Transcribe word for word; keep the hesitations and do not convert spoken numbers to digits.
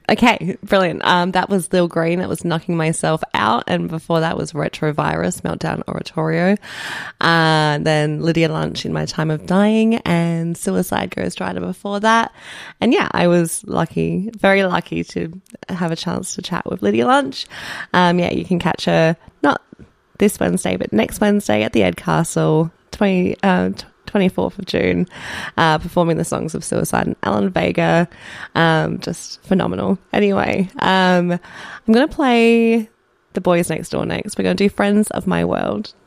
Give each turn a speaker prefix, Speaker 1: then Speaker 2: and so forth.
Speaker 1: Okay, brilliant. Um, that was Lil Green. That was Knocking Myself Out. And before that was Retrovirus, Meltdown Oratorio. Uh, then Lydia Lunch, In My Time of Dying, and Suicide Ghost Rider before that. And yeah, I was lucky, very lucky to have a chance to chat with Lydia Lunch. Um, yeah, you can catch her not this Wednesday, but next Wednesday at the Ed Castle, twenty, uh, twenty-fourth of June, uh, performing the songs of Suicide and Alan Vega. Um, just phenomenal. Anyway, um, I'm going to play The Boys Next Door next. We're going to do Friends of My World.